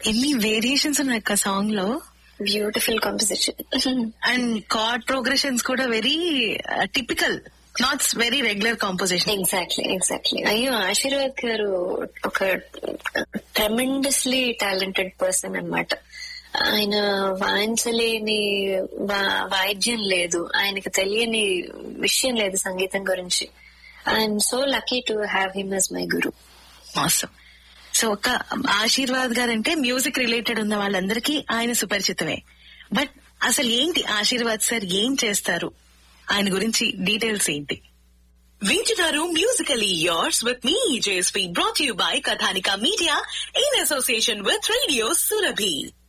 ఎన్ని వేరియేషన్స్ ఉన్నాయి అక్క సాంగ్ లో. Beautiful composition and card progressions కూడా very typical, not very regular composition. Exactly. అయ్యో, ఆశీర్వాద్ గారు ఒక ట్రెమెండస్లీ టాలెంటెడ్ పర్సన్ అన్నమాట. ఆయన వాయించలేని వాయిద్యం లేదు, ఆయనకు తెలియని విషయం లేదు సంగీతం గురించి. I'm so lucky to have him as my గురు. మోసం. సో ఒక ఆశీర్వాద్ గారు అంటే మ్యూజిక్ రిలేటెడ్ ఉన్న వాళ్ళందరికీ ఆయన సుపరిచితమే. బట్ అసలు ఏంటి ఆశీర్వాద్ సార్, ఏం చేస్తారు, ఆయన గురించి డీటెయిల్స్ ఏంటి? వింటున్నారు musically yours with me JSP, brought you by Kathanika media in association with radio Surabhi.